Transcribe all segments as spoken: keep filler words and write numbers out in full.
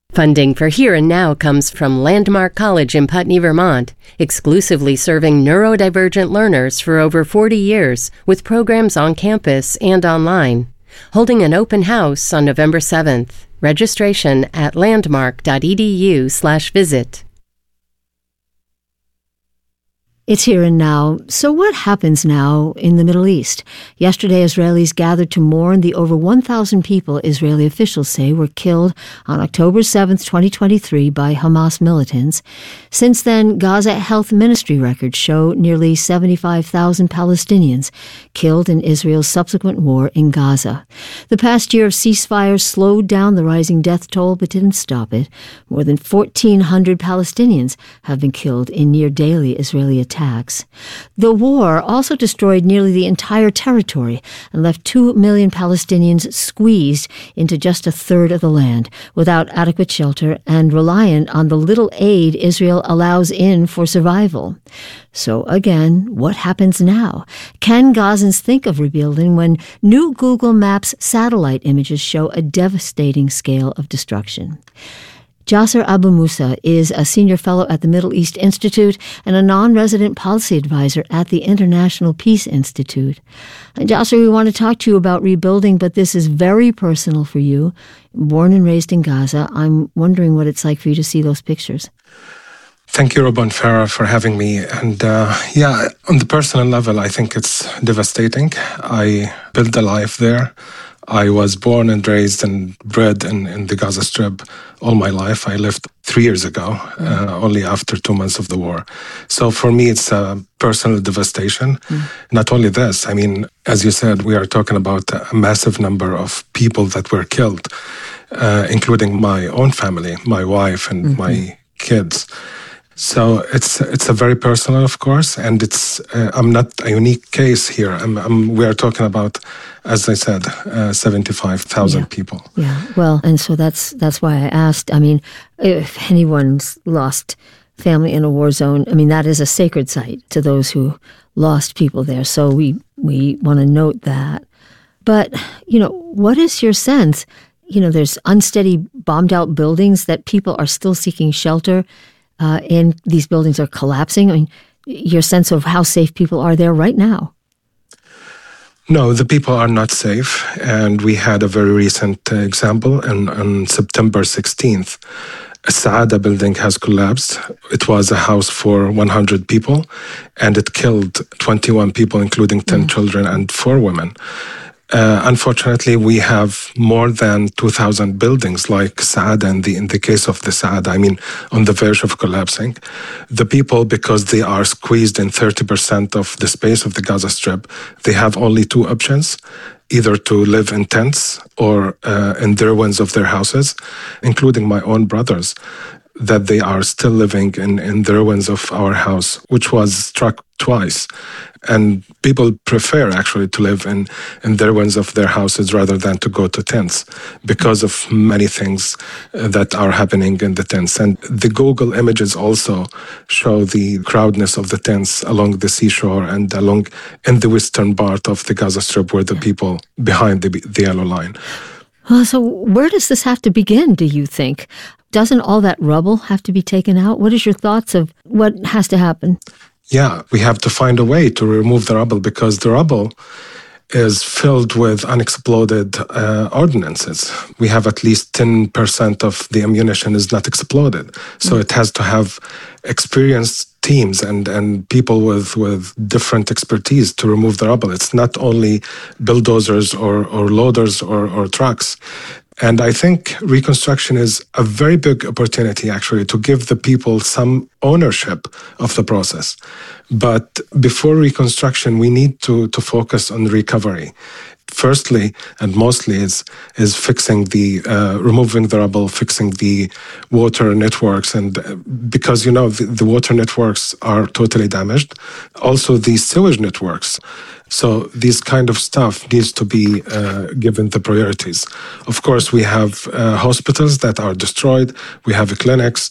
Funding for Here and Now comes from Landmark College in Putney, Vermont, exclusively serving neurodivergent learners for over forty years with programs on campus and online. Holding an open house on November seventh. Registration at landmark.edu slash visit. It's Here and Now. So what happens now in the Middle East? Yesterday, Israelis gathered to mourn the over one thousand people Israeli officials say were killed on October seventh, twenty twenty-three by Hamas militants. Since then, Gaza Health Ministry records show nearly seventy-five thousand Palestinians killed in Israel's subsequent war in Gaza. The past year of ceasefire slowed down the rising death toll but didn't stop it. More than fourteen hundred Palestinians have been killed in near-daily Israeli attacks. Attacks. The war also destroyed nearly the entire territory and left two million Palestinians squeezed into just a third of the land, without adequate shelter and reliant on the little aid Israel allows in for survival. So again, what happens now? Can Gazans think of rebuilding when new Google Maps satellite images show a devastating scale of destruction? Jasser Abu Musa is a senior fellow at the Middle East Institute and a non-resident policy advisor at the International Peace Institute. And Jasser, we want to talk to you about rebuilding, but this is very personal for you. Born and raised in Gaza, I'm wondering what it's like for you to see those pictures. Thank you, Robin Farah, for having me. And uh, yeah, on the personal level, I think it's devastating. I built a life there. I was born and raised and bred in, in the Gaza Strip all my life. I left three years ago, mm. uh, only after two months of the war. So for me, it's a personal devastation. Mm. Not only this, I mean, as you said, we are talking about a massive number of people that were killed, uh, including my own family, my wife and mm-hmm. my kids. So it's it's a very personal, of course, and it's uh, I'm not a unique case here. I'm, I'm, we are talking about, as I said, uh, seventy-five thousand yeah. people. Yeah, well, and so that's that's why I asked. I mean, if anyone's lost family in a war zone, I mean, that is a sacred site to those who lost people there. So we we want to note that. But, you know, what is your sense? You know, there's unsteady bombed out buildings that people are still seeking shelter. Uh, and these buildings are collapsing. I mean, your sense of how safe people are there right now? No, the people are not safe. And we had a very recent uh, example. And on September sixteenth, a Saada building has collapsed. It was a house for one hundred people, and it killed twenty-one people, including ten mm. children and four women. Uh, unfortunately, we have more than two thousand buildings like Saada in the, in the case of the Saada, I mean, on the verge of collapsing. The people, because they are squeezed in thirty percent of the space of the Gaza Strip, they have only two options, either to live in tents or uh, in the ruins of their houses, including my own brothers, that they are still living in, in the ruins of our house, which was struck twice. And people prefer actually to live in, in the ruins of their houses rather than to go to tents because of many things that are happening in the tents. And the Google images also show the crowdedness of the tents along the seashore and along in the western part of the Gaza Strip where the people behind the, the yellow line. Well, so where does this have to begin, do you think? Doesn't all that rubble have to be taken out? What is your thoughts of what has to happen? Yeah, we have to find a way to remove the rubble because the rubble is filled with unexploded uh, ordnances. We have at least ten percent of the ammunition is not exploded. So mm. it has to have experienced teams and, and people with, with different expertise to remove the rubble. It's not only bulldozers or, or loaders or, or trucks. And I think reconstruction is a very big opportunity, actually, to give the people some ownership of the process. But before reconstruction, we need to, to focus on recovery. Firstly, and mostly, is is fixing the, uh, removing the rubble, fixing the water networks. And uh, because, you know, the, the water networks are totally damaged. Also, the sewage networks. So this kind of stuff needs to be uh, given the priorities. Of course, we have uh, hospitals that are destroyed. We have clinics.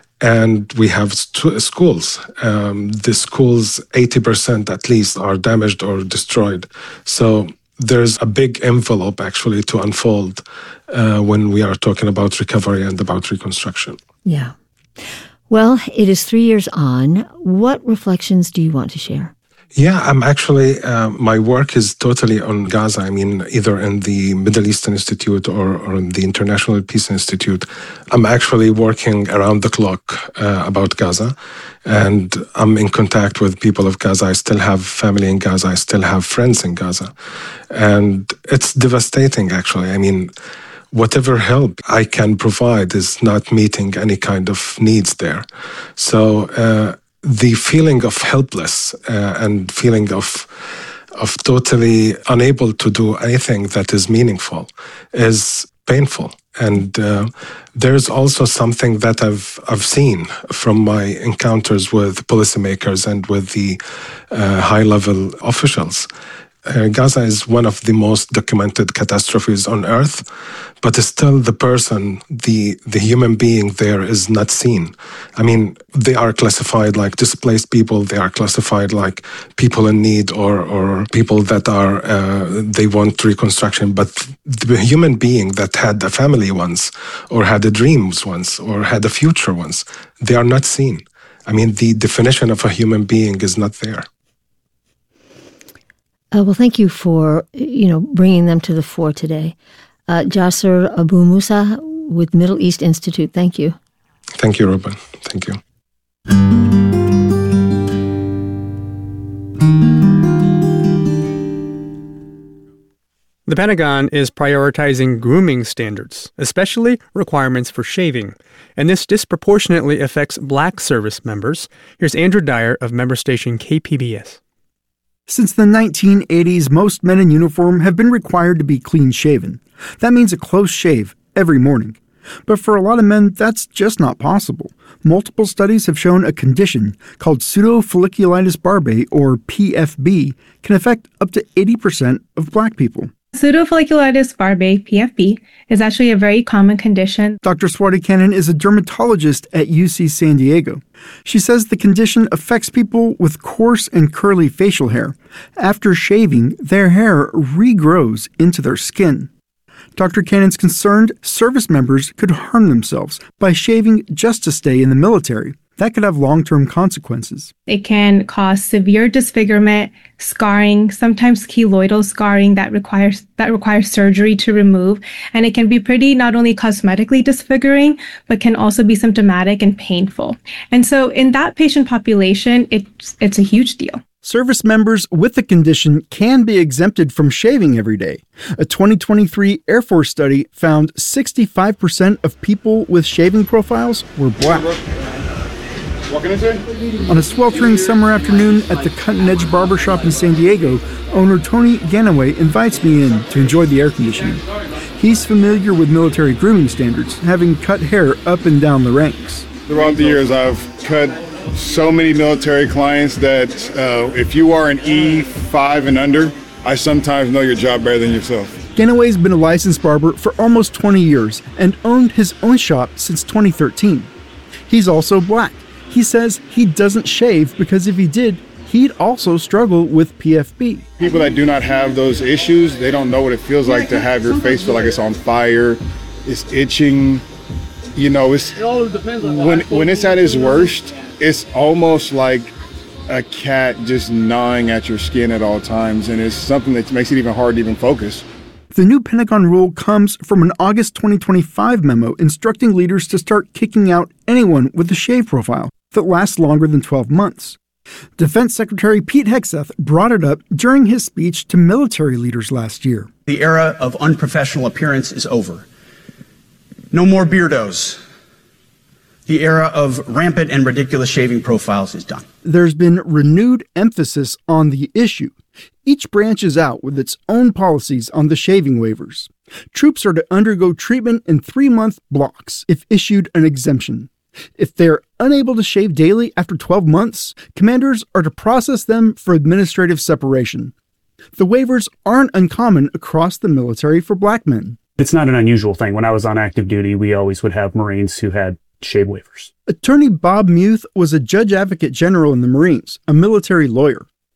And we have st- schools. Um, the schools, eighty percent at least, are damaged or destroyed. So there's a big envelope actually to unfold uh, when we are talking about recovery and about reconstruction. Yeah. Well, it is three years on. What reflections do you want to share? Yeah, I'm actually, uh, my work is totally on Gaza. I mean, either in the Middle Eastern Institute or, or in the International Peace Institute. I'm actually working around the clock uh, about Gaza, and I'm in contact with people of Gaza. I still have family in Gaza. I still have friends in Gaza. And it's devastating, actually. I mean, whatever help I can provide is not meeting any kind of needs there. So, uh, the feeling of helpless uh, and feeling of of totally unable to do anything that is meaningful is painful. And uh, there's also something that I've I've seen from my encounters with policymakers and with the uh, high-level officials. Uh, Gaza is one of the most documented catastrophes on earth, but still the person, the the human being there is not seen. I mean, they are classified like displaced people, they are classified like people in need or, or people that are, uh, they want reconstruction, but the human being that had a family once, or had a dreams once, or had a future once, they are not seen. I mean, the definition of a human being is not there. Uh, well, thank you for, you know, bringing them to the fore today. Uh, Jasser Abu Musa with Middle East Institute, thank you. Thank you, Ruben. Thank you. The Pentagon is prioritizing grooming standards, especially requirements for shaving, and this disproportionately affects Black service members. Here's Andrew Dyer of member station K P B S. Since the nineteen eighties, most men in uniform have been required to be clean-shaven. That means a close shave every morning. But for a lot of men, that's just not possible. Multiple studies have shown a condition called pseudofolliculitis barbae, or P F B, can affect up to eighty percent of Black people. Pseudofolliculitis barbae, P F B, is actually a very common condition. Doctor Swadekannan is a dermatologist at U C San Diego. She says the condition affects people with coarse and curly facial hair. After shaving, their hair regrows into their skin. Doctor Cannon's concerned service members could harm themselves by shaving just to stay in the military. That could have long-term consequences. It can cause severe disfigurement, scarring, sometimes keloidal scarring that requires that requires surgery to remove. And it can be pretty not only cosmetically disfiguring, but can also be symptomatic and painful. And so in that patient population, it's, it's a huge deal. Service members with the condition can be exempted from shaving every day. A twenty twenty-three Air Force study found sixty-five percent of people with shaving profiles were Black. On a sweltering summer afternoon at the Cutting Edge Barbershop in San Diego, owner Tony Ganaway invites me in to enjoy the air conditioning. He's familiar with military grooming standards, having cut hair up and down the ranks. Throughout the years, I've cut so many military clients that uh, if you are an E five and under, I sometimes know your job better than yourself. Ganaway's been a licensed barber for almost twenty years and owned his own shop since twenty thirteen. He's also Black. He says he doesn't shave because if he did, he'd also struggle with P F B. People that do not have those issues, they don't know what it feels like to have your face feel like it's on fire, it's itching. You know, it's when when it's at its worst, it's almost like a cat just gnawing at your skin at all times, and it's something that makes it even hard to even focus. The new Pentagon rule comes from an August twenty twenty-five memo instructing leaders to start kicking out anyone with a shave profile that lasts longer than twelve months. Defense Secretary Pete Hegseth brought it up during his speech to military leaders last year. The era of unprofessional appearance is over. No more beardos. The era of rampant and ridiculous shaving profiles is done. There's been renewed emphasis on the issue. Each branch is out with its own policies on the shaving waivers. Troops are to undergo treatment in three-month blocks if issued an exemption. If they're unable to shave daily after twelve months, commanders are to process them for administrative separation. The waivers aren't uncommon across the military for Black men. It's not an unusual thing. When I was on active duty, we always would have Marines who had shave waivers. Attorney Bob Muth was a judge advocate general in the Marines, a military lawyer.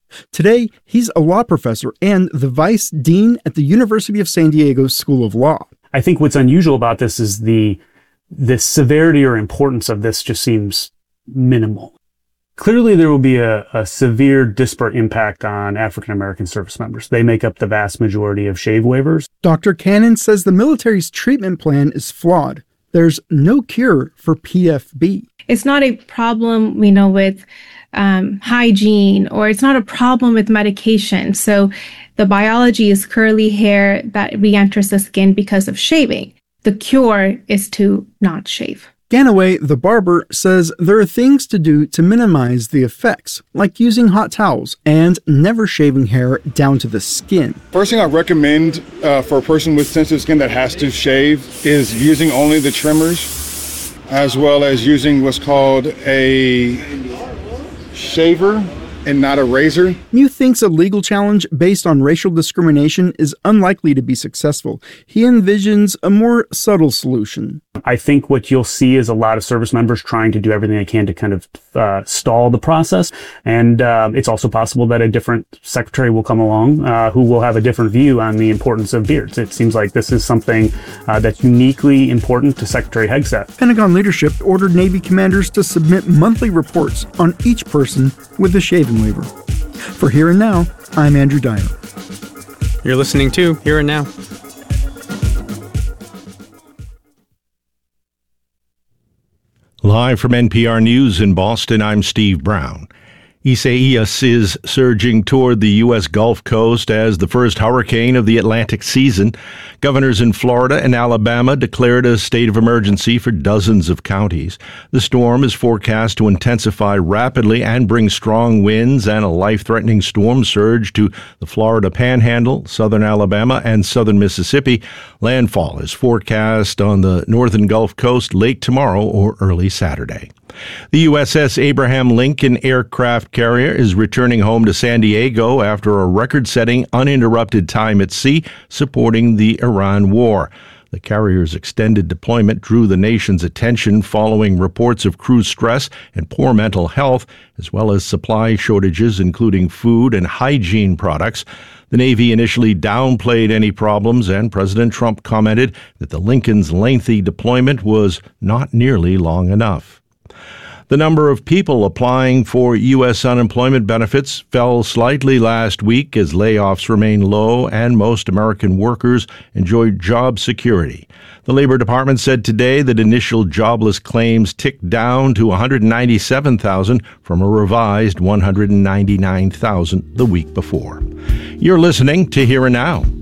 Today, he's a law professor and the vice dean at the University of San Diego School of Law. I think what's unusual about this is the the severity or importance of this just seems minimal. Clearly, there will be a, a severe disparate impact on African American service members. They make up the vast majority of shave waivers. Doctor Cannon says the military's treatment plan is flawed. There's no cure for P F B. It's not a problem, we know, with um, hygiene, or it's not a problem with medication. So the biology is curly hair that re-enters the skin because of shaving. The cure is to not shave. Ganaway, the barber, says there are things to do to minimize the effects, like using hot towels and never shaving hair down to the skin. First thing I recommend uh, for a person with sensitive skin that has to shave is using only the trimmers, as well as using what's called a shaver and not a razor. Mew thinks a legal challenge based on racial discrimination is unlikely to be successful. He envisions a more subtle solution. I think what you'll see is a lot of service members trying to do everything they can to kind of uh, stall the process. And uh, it's also possible that a different secretary will come along uh, who will have a different view on the importance of beards. It seems like this is something uh, that's uniquely important to Secretary Hegseth. Pentagon leadership ordered Navy commanders to submit monthly reports on each person with a shaving waiver. For Here and Now, I'm Andrew Dyer. You're listening to Here and Now. Live from N P R News in Boston, I'm Steve Brown. Isaias is surging toward the U S Gulf Coast as the first hurricane of the Atlantic season. Governors in Florida and Alabama declared a state of emergency for dozens of counties. The storm is forecast to intensify rapidly and bring strong winds and a life-threatening storm surge to the Florida Panhandle, southern Alabama, and southern Mississippi. Landfall is forecast on the northern Gulf Coast late tomorrow or early Saturday. The U S S Abraham Lincoln aircraft carrier is returning home to San Diego after a record-setting uninterrupted time at sea supporting the Iran war. The carrier's extended deployment drew the nation's attention following reports of crew stress and poor mental health, as well as supply shortages, including food and hygiene products. The Navy initially downplayed any problems, and President Trump commented that the Lincoln's lengthy deployment was not nearly long enough. The number of people applying for U S unemployment benefits fell slightly last week as layoffs remain low and most American workers enjoyed job security. The Labor Department said today that initial jobless claims ticked down to one hundred ninety-seven thousand from a revised one hundred ninety-nine thousand the week before. You're listening to Here and Now.